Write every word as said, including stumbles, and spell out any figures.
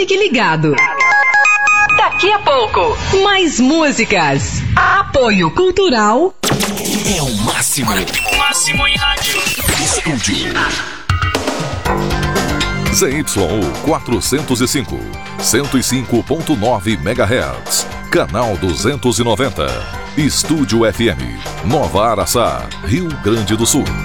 Fique ligado. Daqui a pouco, mais músicas. Apoio Cultural. É o máximo. Máximo em rádio. Estúdio. Z Y U quatrocentos e cinco, cento e cinco ponto nove megahertz. Canal duzentos e noventa. Estúdio F M. Nova Araçá, Rio Grande do Sul.